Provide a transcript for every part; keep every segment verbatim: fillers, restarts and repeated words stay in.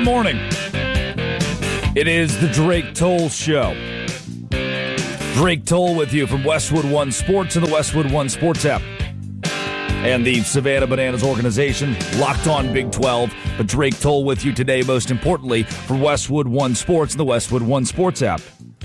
morning. It is the Drake Toll Show. Drake Toll with you from Westwood One Sports and the Westwood One Sports app. And the Savannah Bananas organization, Locked On Big twelve. But Drake Toll with you today, most importantly, from Westwood One Sports and the Westwood One Sports app.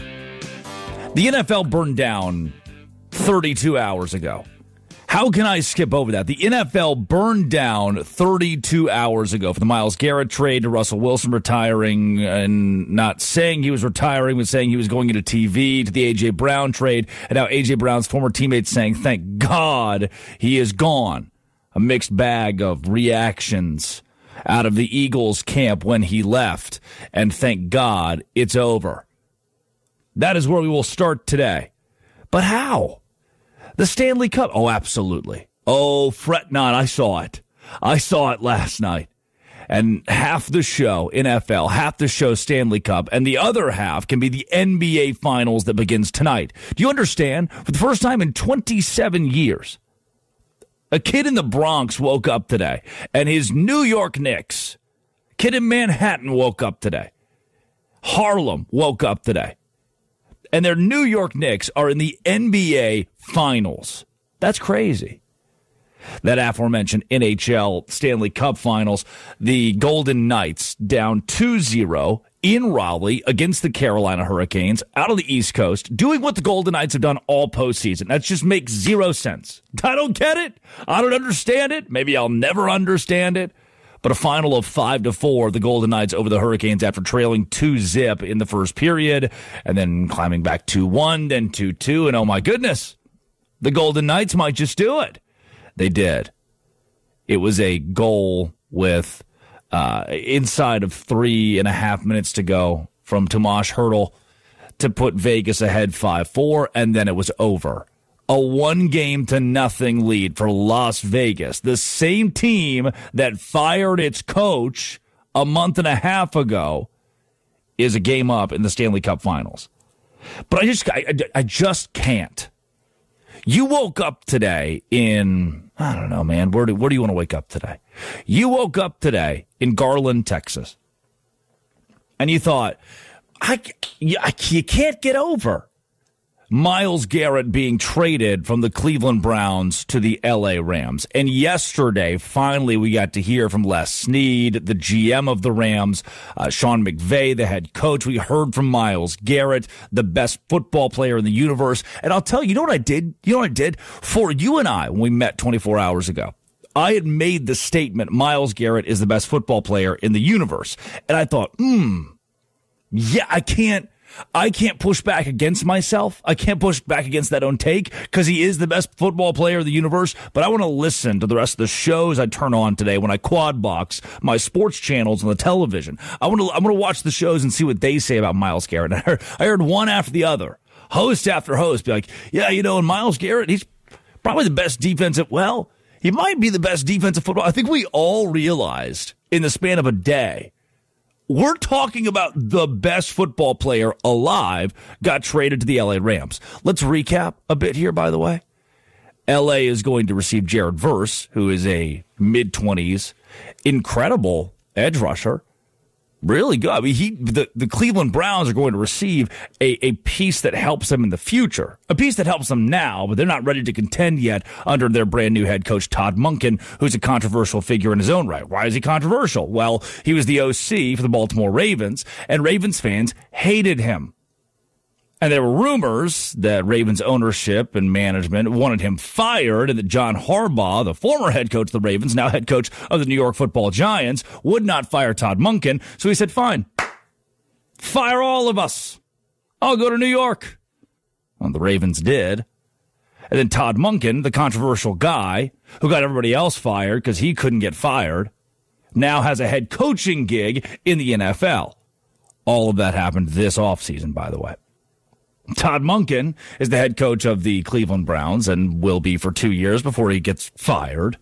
The N F L burned down thirty-two hours ago. How can I skip over that? The N F L burned down thirty-two hours ago for the Myles Garrett trade, to Russell Wilson retiring and not saying he was retiring, but saying he was going into T V, to the A J. Brown trade, and now A J. Brown's former teammates saying, thank God he is gone. A mixed bag of reactions out of the Eagles camp when he left, and thank God it's over. That is where we will start today. But how? The Stanley Cup. Oh, absolutely. Oh, fret not. I saw it. I saw it last night. And half the show, N F L, half the show, Stanley Cup, and the other half can be the N B A Finals that begins tonight. Do you understand? For the first time in twenty-seven years, a kid in the Bronx woke up today, and his New York Knicks, kid in Manhattan woke up today. Harlem woke up today. And their New York Knicks are in the N B A Finals. That's crazy. That aforementioned N H L Stanley Cup Finals, the Golden Knights down two zero in Raleigh against the Carolina Hurricanes out of the East Coast, doing what the Golden Knights have done all postseason. That just makes zero sense. I don't get it. I don't understand it. Maybe I'll never understand it. But a final of five to four, the Golden Knights over the Hurricanes after trailing two zip in the first period, and then climbing back two one, then two two, and oh my goodness, the Golden Knights might just do it. They did. It was a goal with uh, inside of three and a half minutes to go from Tomas Hertl to put Vegas ahead five four, and then it was over. A one game to nothing lead for Las Vegas, the same team that fired its coach a month and a half ago, is a game up in the Stanley Cup Finals. But I just, I, I just can't. You woke up today in, I don't know, man, where do, where do you want to wake up today? You woke up today in Garland, Texas, and you thought, I, you, I, you can't get over Myles Garrett being traded from the Cleveland Browns to the L A Rams. And yesterday, finally, we got to hear from Les Snead, the G M of the Rams, uh, Sean McVay, the head coach. We heard from Myles Garrett, the best football player in the universe. And I'll tell you, you know what I did? You know what I did? For you and I, when we met twenty-four hours ago, I had made the statement, Myles Garrett is the best football player in the universe. And I thought, hmm, yeah, I can't. I can't push back against myself. I can't push back against that own take because he is the best football player in the universe. But I want to listen to the rest of the shows I turn on today when I quad box my sports channels on the television. I want to I want to watch the shows and see what they say about Myles Garrett. I heard, I heard one after the other, host after host, be like, yeah, you know, and Myles Garrett, he's probably the best defensive. Well, he might be the best defensive football. I think we all realized in the span of a day, we're talking about the best football player alive got traded to the L A Rams. Let's recap a bit here, by the way. L A is going to receive Jared Verse, who is a mid-twenties, incredible edge rusher. Really good. I mean, he, the, the Cleveland Browns are going to receive a, a piece that helps them in the future. A piece that helps them now, but they're not ready to contend yet under their brand new head coach, Todd Monken, who's a controversial figure in his own right. Why is he controversial? Well, he was the O C for the Baltimore Ravens, and Ravens fans hated him. And there were rumors that Ravens ownership and management wanted him fired, and that John Harbaugh, the former head coach of the Ravens, now head coach of the New York Football Giants, would not fire Todd Monken. So he said, fine, fire all of us. I'll go to New York. Well, the Ravens did. And then Todd Monken, the controversial guy who got everybody else fired because he couldn't get fired, now has a head coaching gig in the N F L. All of that happened this offseason, by the way. Todd Monken is the head coach of the Cleveland Browns and will be for two years before he gets fired.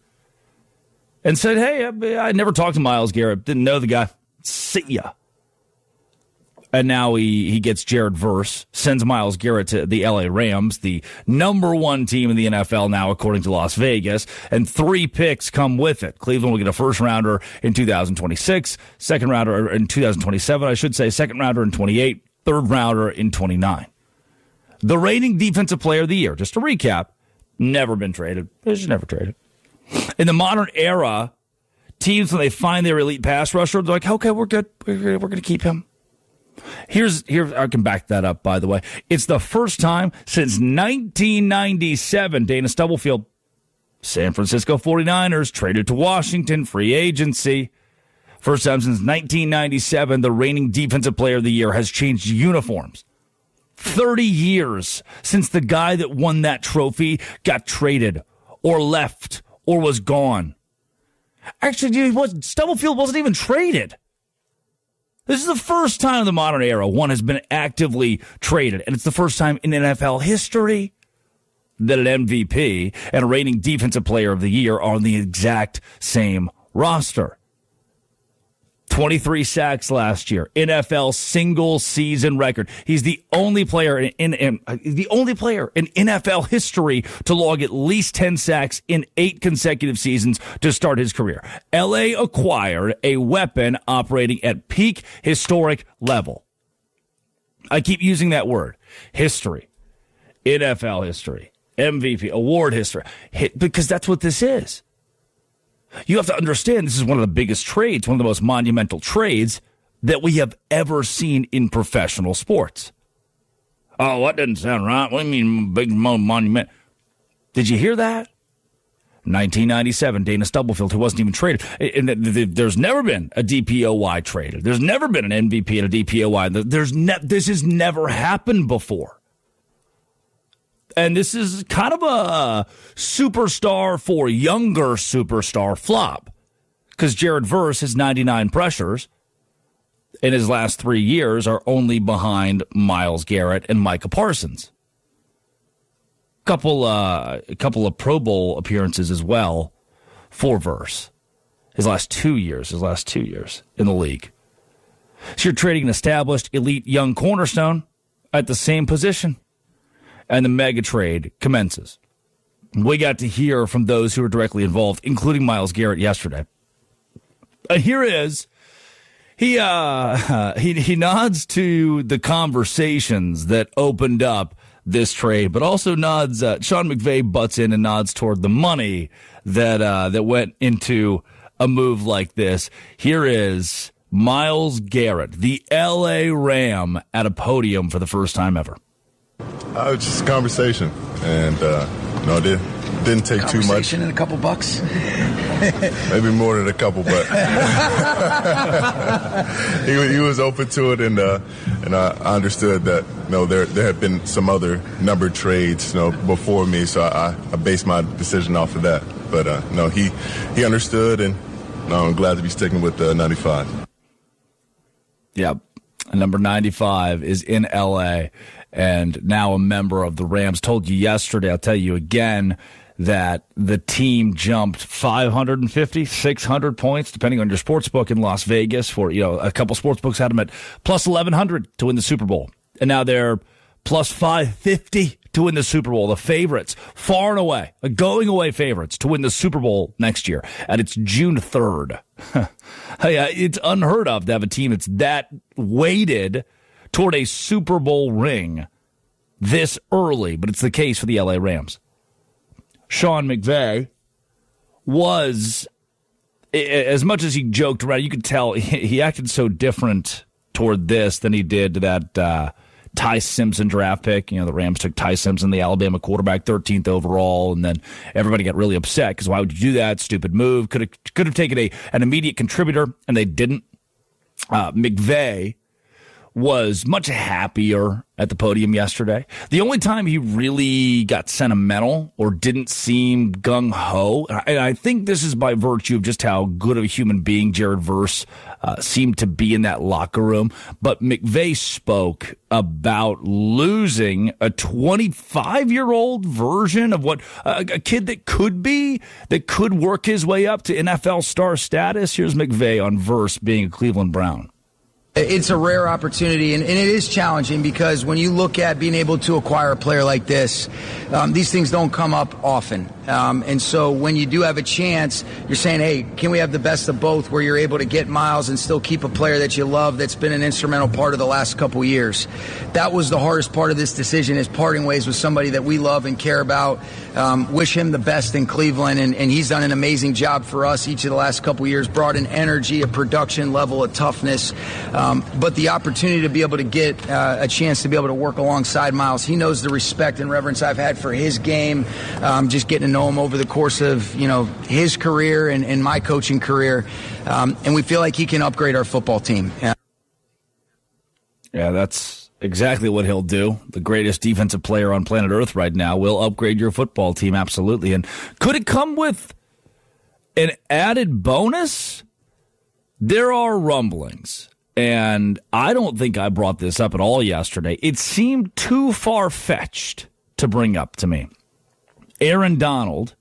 And said, hey, I, I never talked to Myles Garrett. Didn't know the guy. See ya. And now he, he gets Jared Verse, sends Myles Garrett to the L A Rams, the number one team in the N F L now, according to Las Vegas, and three picks come with it. Cleveland will get a first rounder in two thousand twenty-six, second rounder in two thousand twenty-seven, I should say, second rounder in twenty-eight, third rounder in twenty-nine. The reigning defensive player of the year, just to recap, never been traded. He's never traded. In the modern era, teams, when they find their elite pass rusher, they're like, okay, we're good. We're, we're going to keep him. Here's here I can back that up, by the way. It's the first time since nineteen ninety-seven, Dana Stubblefield, San Francisco forty-niners, traded to Washington, free agency. First time since nineteen ninety-seven, the reigning defensive player of the year has changed uniforms. thirty years since the guy that won that trophy got traded or left or was gone. Actually, he wasn't, Stubblefield wasn't even traded. This is the first time in the modern era one has been actively traded, and it's the first time in N F L history that an M V P and a reigning defensive player of the year are on the exact same roster. twenty-three sacks last year, N F L single season record. He's the only player in, in, in uh, the only player in N F L history to log at least ten sacks in eight consecutive seasons to start his career. L A acquired a weapon operating at peak historic level. I keep using that word, history, N F L history, M V P, award history, because that's what this is. You have to understand this is one of the biggest trades, one of the most monumental trades that we have ever seen in professional sports. Oh, that doesn't sound right. What do you mean big monument? Did you hear that? nineteen ninety-seven, Dana Stubblefield, who wasn't even traded. And there's never been a D P O Y traded. There's never been an M V P and a D P O Y. There's ne- this has never happened before. And this is kind of a superstar for younger superstar flop. Because Jared Verse has ninety-nine pressures in his last three years are only behind Myles Garrett and Micah Parsons. Couple, uh, a couple of Pro Bowl appearances as well for Verse. His last two years, his last two years in the league. So you're trading an established elite young cornerstone at the same position. And the mega trade commences. We got to hear from those who were directly involved, including Myles Garrett yesterday. And here is, he, uh, uh, he, he nods to the conversations that opened up this trade, but also nods, uh, Sean McVay butts in and nods toward the money that, uh, that went into a move like this. Here is Myles Garrett, the L A Ram, at a podium for the first time ever. Uh, it was just a conversation, and uh, no, it did, didn't take too much. Conversation and a couple bucks? Maybe more than a couple, but he, he was open to it, and uh, and I understood that you know, there there had been some other numbered trades you know, before me, so I, I based my decision off of that. But uh, no, he he understood, and no, I'm glad to be sticking with uh, ninety-five. Yeah, number ninety-five is in L A, and now a member of the Rams. Told you yesterday, I'll tell you again, that the team jumped five hundred fifty, six hundred points, depending on your sports book in Las Vegas. For, you know, a couple sports books had them at plus eleven hundred to win the Super Bowl. And now they're plus five fifty to win the Super Bowl. The favorites, far and away, going away favorites to win the Super Bowl next year. And it's June third. It's unheard of to have a team that's that weighted toward a Super Bowl ring this early, but it's the case for the L A Rams. Sean McVay was, as much as he joked around, you could tell he acted so different toward this than he did to that uh, Ty Simpson draft pick. You know, the Rams took Ty Simpson, the Alabama quarterback, thirteenth overall, and then everybody got really upset because why would you do that? Stupid move. Could have could have taken a an immediate contributor, and they didn't. Uh, McVay was much happier at the podium yesterday. The only time he really got sentimental or didn't seem gung-ho, and I think this is by virtue of just how good of a human being Jared Verse uh, seemed to be in that locker room, but McVay spoke about losing a twenty-five-year-old version of what uh, a kid that could be, that could work his way up to N F L star status. Here's McVay on Verse being a Cleveland Brown. It's a rare opportunity, and, and it is challenging because when you look at being able to acquire a player like this, um, these things don't come up often. Um, and so when you do have a chance, you're saying, hey, can we have the best of both where you're able to get Miles and still keep a player that you love that's been an instrumental part of the last couple years? That was the hardest part of this decision, is parting ways with somebody that we love and care about. Um, wish him the best in Cleveland, and, and he's done an amazing job for us each of the last couple years, brought an energy, a production level, a toughness. Um, but the opportunity to be able to get uh, a chance to be able to work alongside Miles, he knows the respect and reverence I've had for his game, um, just getting to know him over the course of, you know, his career and, and my coaching career. Um, and we feel like he can upgrade our football team. Yeah, yeah that's exactly what he'll do. The greatest defensive player on planet Earth right now will upgrade your football team, absolutely. And could it come with an added bonus? There are rumblings, and I don't think I brought this up at all yesterday. It seemed too far-fetched to bring up to me. Aaron Donald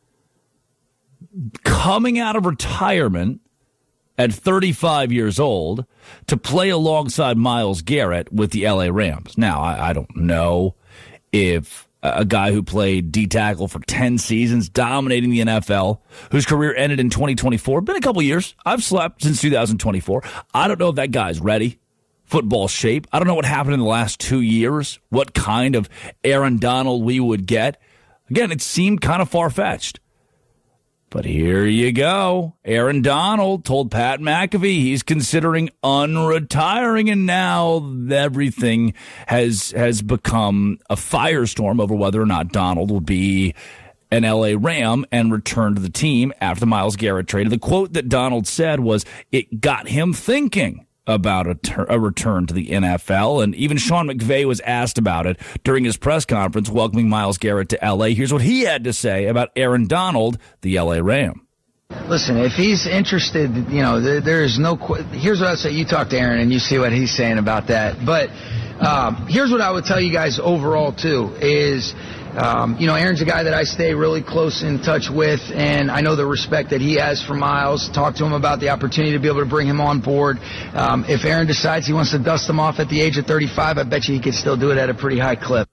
coming out of retirement at thirty-five years old to play alongside Myles Garrett with the L A Rams. Now, I, I don't know if a guy who played D-tackle for ten seasons, dominating the N F L, whose career ended in twenty twenty-four, been a couple years. I've slept since two thousand twenty-four. I don't know if that guy's ready. Football shape. I don't know what happened in the last two years, what kind of Aaron Donald we would get. Again, it seemed kind of far-fetched. But here you go. Aaron Donald told Pat McAfee he's considering unretiring, and now everything has has become a firestorm over whether or not Donald will be an L A Ram and return to the team after the Myles Garrett trade. The quote that Donald said was, it got him thinking about a, ter- a return to the N F L, and even Sean McVay was asked about it during his press conference welcoming Myles Garrett to L A. Here's what he had to say about Aaron Donald, the L A Ram. Listen, if he's interested, you know, there, there is no qu- here's what I say. You talk to Aaron and you see what he's saying about that. But um, here's what I would tell you guys overall, too, is Um, you know, Aaron's a guy that I stay really close in touch with, and I know the respect that he has for Myles. Talk to him about the opportunity to be able to bring him on board. Um, if Aaron decides he wants to dust him off at the age of thirty-five, I bet you he could still do it at a pretty high clip.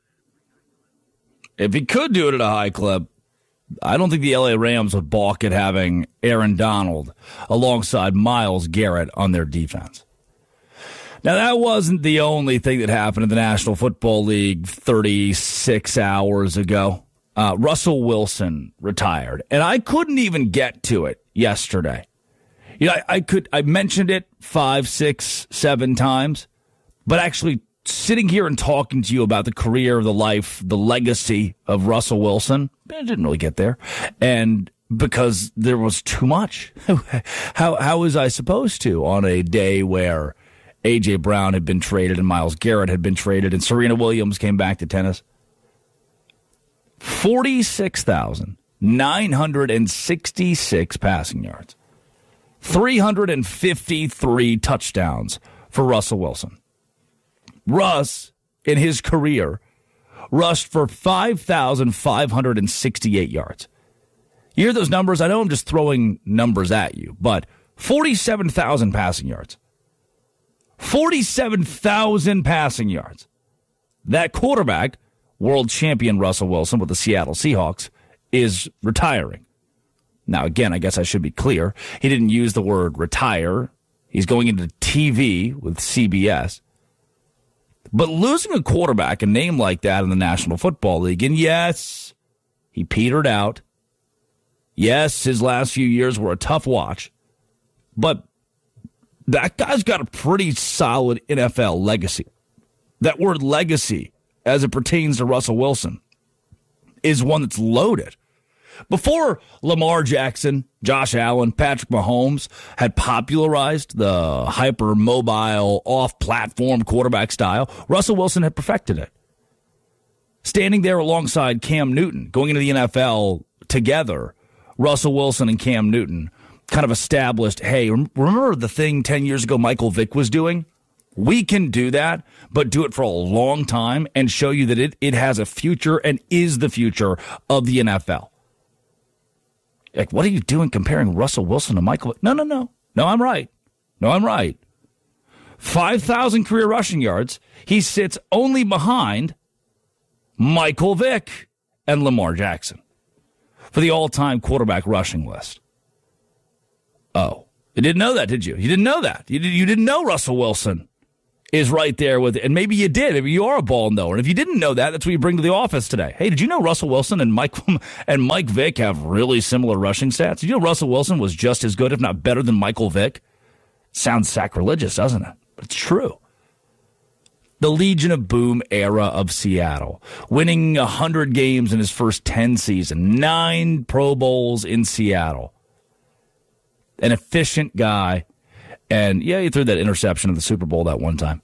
If he could do it at a high clip, I don't think the L A Rams would balk at having Aaron Donald alongside Myles Garrett on their defense. Now, that wasn't the only thing that happened in the National Football League thirty-six hours ago. Uh, Russell Wilson retired, and I couldn't even get to it yesterday. You know, I, I could I mentioned it five, six, seven times, but actually sitting here and talking to you about the career, the life, the legacy of Russell Wilson, I didn't really get there, and because there was too much. how how was I supposed to on a day where A J. Brown had been traded and Myles Garrett had been traded and Serena Williams came back to tennis? forty-six thousand nine hundred sixty-six passing yards. three hundred fifty-three touchdowns for Russell Wilson. Russ, in his career, rushed for five thousand five hundred sixty-eight yards. You hear those numbers? I know I'm just throwing numbers at you, but forty-seven thousand passing yards. forty-seven thousand passing yards. That quarterback, world champion Russell Wilson with the Seattle Seahawks, is retiring. Now, again, I guess I should be clear. He didn't use the word retire. He's going into T V with C B S. But losing a quarterback, a name like that in the National Football League, and yes, he petered out. Yes, his last few years were a tough watch. But that guy's got a pretty solid N F L legacy. That word legacy, as it pertains to Russell Wilson, is one that's loaded. Before Lamar Jackson, Josh Allen, Patrick Mahomes had popularized the hyper-mobile, off-platform quarterback style, Russell Wilson had perfected it. Standing there alongside Cam Newton, going into the N F L together, Russell Wilson and Cam Newton kind of established, hey, remember the thing ten years ago Michael Vick was doing? We can do that, but do it for a long time and show you that it, it has a future and is the future of the N F L. Like, what are you doing comparing Russell Wilson to Michael Vick? No, no, no. No, I'm right. No, I'm right. five thousand career rushing yards. He sits only behind Michael Vick and Lamar Jackson for the all-time quarterback rushing list. Oh, you didn't know that, did you? You didn't know that. You, did, you didn't know Russell Wilson is right there with it. And maybe you did. Maybe you are a ball knower. And if you didn't know that, that's what you bring to the office today. Hey, did you know Russell Wilson and Mike and Mike Vick have really similar rushing stats? Did you know Russell Wilson was just as good, if not better, than Michael Vick? Sounds sacrilegious, doesn't it? But it's true. The Legion of Boom era of Seattle, winning one hundred games in his first ten seasons, nine Pro Bowls in Seattle. An efficient guy. And, yeah, he threw that interception in the Super Bowl that one time.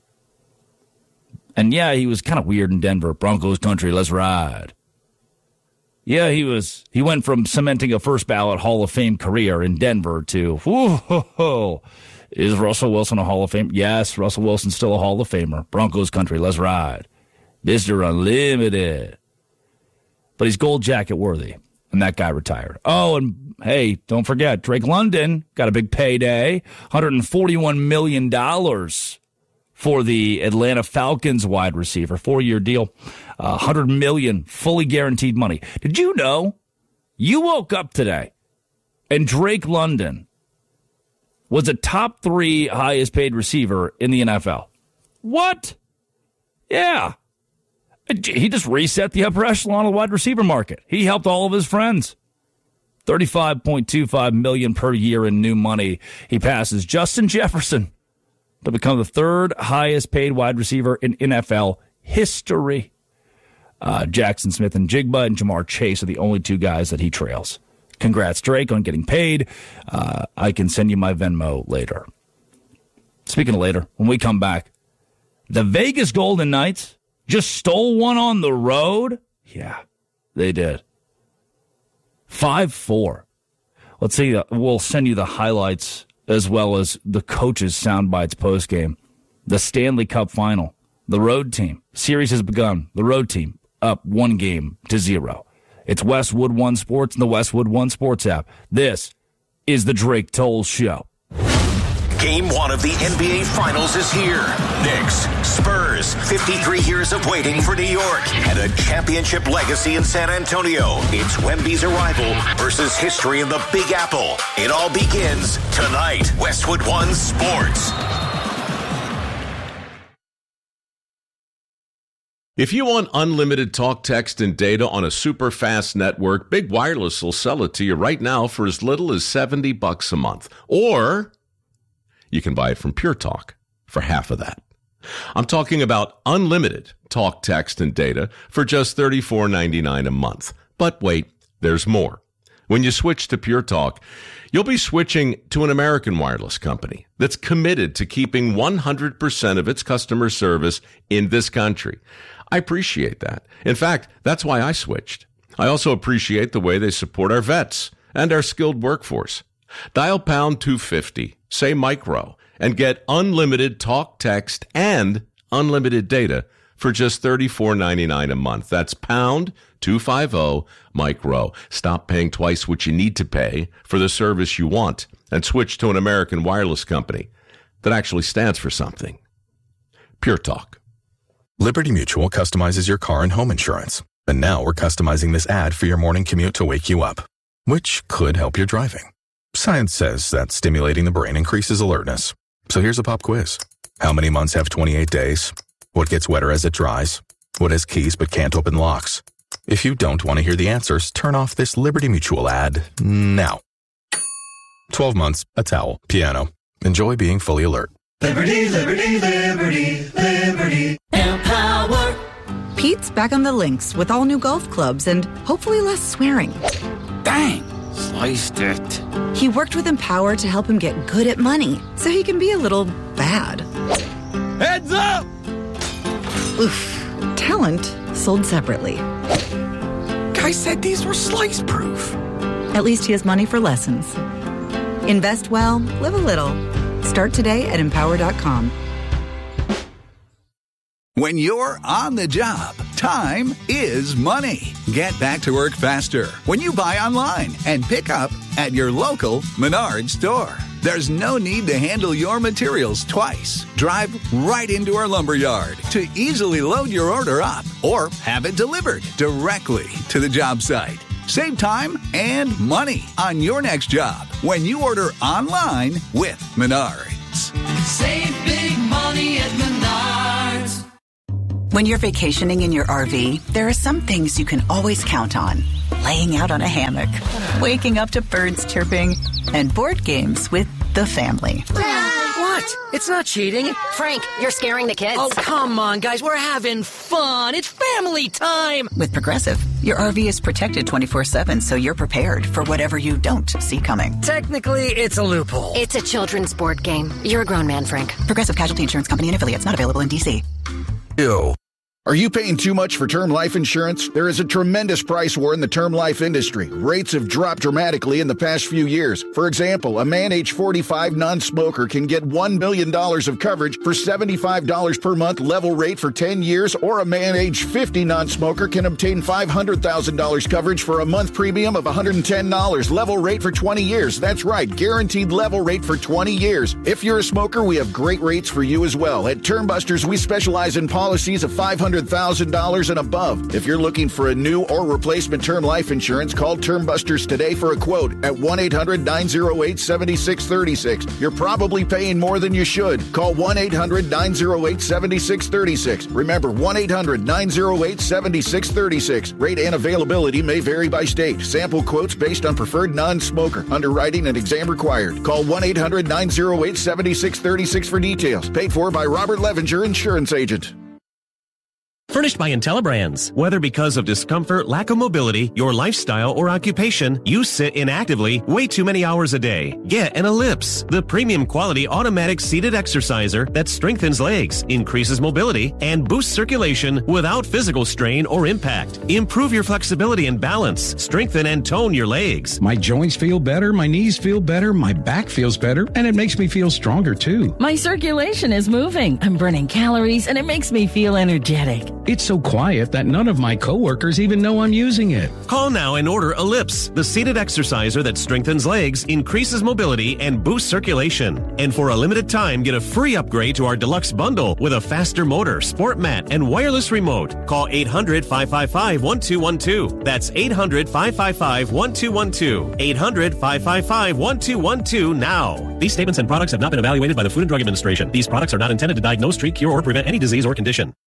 And, yeah, he was kind of weird in Denver. Broncos country, let's ride. Yeah, he was. He went from cementing a first-ballot Hall of Fame career in Denver to, whoa, is Russell Wilson a Hall of Fame? Yes, Russell Wilson's still a Hall of Famer. Broncos country, let's ride. Mister Unlimited. But he's gold jacket worthy. And that guy retired. Oh, and hey, don't forget, Drake London got a big payday, one hundred forty-one million dollars for the Atlanta Falcons wide receiver, four-year deal, uh, one hundred million dollars, fully guaranteed money. Did you know you woke up today and Drake London was a top three highest paid receiver in the N F L? What? Yeah. He just reset the upper echelon of the wide receiver market. He helped all of his friends. thirty-five point two five million dollars per year in new money. He passes Justin Jefferson to become the third highest paid wide receiver in N F L history. Uh, Jackson Smith and Jigba and Jamar Chase are the only two guys that he trails. Congrats, Drake, on getting paid. Uh, I can send you my Venmo later. Speaking of later, when we come back, the Vegas Golden Knights just stole one on the road? Yeah, they did. five four. Let's see. Uh, we'll send you the highlights as well as the coaches' sound bites postgame. The Stanley Cup final. The road team. Series has begun. The road team up one game to zero. It's Westwood One Sports and the Westwood One Sports app. This is the Drake Toll Show. Game one of the N B A Finals is here. Knicks, Spurs, fifty-three years of waiting for New York, and a championship legacy in San Antonio. It's Wemby's arrival versus history in the Big Apple. It all begins tonight. Westwood One Sports. If you want unlimited talk, text, and data on a super fast network, Big Wireless will sell it to you right now for as little as seventy bucks a month. Or you can buy it from Pure Talk for half of that. I'm talking about unlimited talk, text, and data for just thirty-four ninety-nine a month. But wait, there's more. When you switch to Pure Talk, you'll be switching to an American wireless company that's committed to keeping one hundred percent of its customer service in this country. I appreciate that. In fact, that's why I switched. I also appreciate the way they support our vets and our skilled workforce. Dial pound two fifty, say micro, and get unlimited talk, text, and unlimited data for just thirty-four ninety-nine a month. That's pound two fifty, micro. Stop paying twice what you need to pay for the service you want and switch to an American wireless company that actually stands for something. Pure Talk. Liberty Mutual customizes your car and home insurance. And now we're customizing this ad for your morning commute to wake you up, which could help your driving. Science says that stimulating the brain increases alertness. So here's a pop quiz. How many months have twenty-eight days? What gets wetter as it dries? What has keys but can't open locks? If you don't want to hear the answers, turn off this Liberty Mutual ad now. twelve months, a towel, piano. Enjoy being fully alert. Liberty, liberty, liberty, liberty. Empower. Pete's back on the links with all new golf clubs and hopefully less swearing. Dang, sliced it. He worked with Empower to help him get good at money so he can be a little bad. Heads up! Oof. Talent sold separately. Guy said these were slice proof. At least he has money for lessons. Invest well, live a little. Start today at empower dot com. When you're on the job, time is money. Get back to work faster when you buy online and pick up at your local Menards store. There's no need to handle your materials twice. Drive right into our lumber yard to easily load your order up or have it delivered directly to the job site. Save time and money on your next job when you order online with Menards. Save big money at Menards. When you're vacationing in your R V, there are some things you can always count on. Laying out on a hammock, waking up to birds chirping, and board games with the family. What? It's not cheating. Frank, you're scaring the kids. Oh, come on, guys. We're having fun. It's family time. With Progressive, your R V is protected twenty-four seven, so you're prepared for whatever you don't see coming. Technically, it's a loophole. It's a children's board game. You're a grown man, Frank. Progressive Casualty Insurance Company and affiliates, not available in D C. Ew. Are you paying too much for term life insurance? There is a tremendous price war in the term life industry. Rates have dropped dramatically in the past few years. For example, a man age forty-five non-smoker can get one million dollars of coverage for seventy-five dollars per month level rate for ten years, or a man age fifty non-smoker can obtain five hundred thousand dollars coverage for a month premium of one hundred ten dollars level rate for twenty years. That's right, guaranteed level rate for twenty years. If you're a smoker, we have great rates for you as well. At Term Busters, we specialize in policies of five hundred thousand dollars and above. If you're looking for a new or replacement term life insurance, call Term Busters today for a quote at one eight hundred nine oh eight seven six three six. You're probably paying more than you should. Call one eight hundred nine oh eight seven six three six. Remember, one eight hundred nine oh eight seven six three six. Rate and availability may vary by state. Sample quotes based on preferred non-smoker. Underwriting and exam required. Call one eight hundred nine oh eight seven six three six for details. Paid for by Robert Levenger, insurance agent. Furnished by IntelliBrands. Whether because of discomfort, lack of mobility, your lifestyle, or occupation, you sit inactively way too many hours a day. Get an Ellipse, the premium quality automatic seated exerciser that strengthens legs, increases mobility, and boosts circulation without physical strain or impact. Improve your flexibility and balance. Strengthen and tone your legs. My joints feel better, my knees feel better, my back feels better, and it makes me feel stronger too. My circulation is moving. I'm burning calories, and it makes me feel energetic. It's so quiet that none of my coworkers even know I'm using it. Call now and order Ellipse, the seated exerciser that strengthens legs, increases mobility, and boosts circulation. And for a limited time, get a free upgrade to our deluxe bundle with a faster motor, sport mat, and wireless remote. Call eight hundred five five five one two one two. That's eight hundred five five five one two one two. eight hundred five five five one two one two now. These statements and products have not been evaluated by the Food and Drug Administration. These products are not intended to diagnose, treat, cure, or prevent any disease or condition.